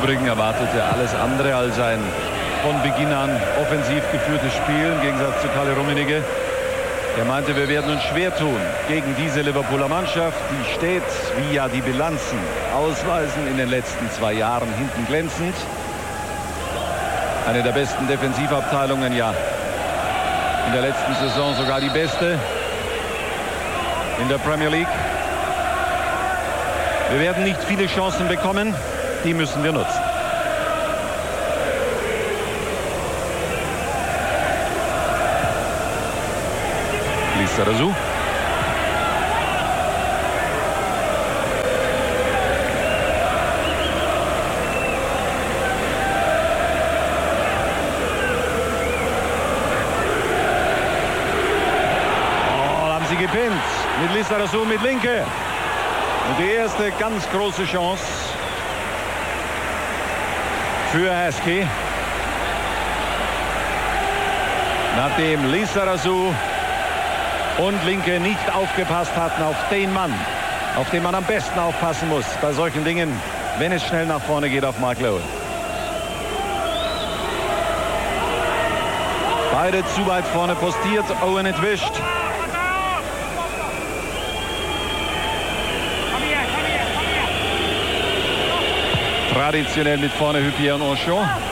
Übrigen erwartete alles andere als ein von Beginn an offensiv geführtes Spiel im Gegensatz zu Kalle Rummenigge. Er meinte, wir werden uns schwer tun gegen diese Liverpooler Mannschaft. Die steht, wie ja die Bilanzen ausweisen, in den letzten 2 Jahren hinten glänzend. Eine der besten Defensivabteilungen, ja. In der letzten Saison sogar die beste in der Premier League. Wir werden nicht viele Chancen bekommen. Die müssen wir nutzen. Lizarazu. Haben sie gepinnt. Mit Lizarazu mit Linke. Und die erste ganz große Chance für Heskey. Nachdem Lizarazu und Linke nicht aufgepasst hatten auf den Mann, auf den man am besten aufpassen muss bei solchen Dingen, wenn es schnell nach vorne geht, auf Mark Lowe. Beide zu weit vorne postiert, Owen entwischt. Traditionell mit vorne Hyypiä und Henchoz.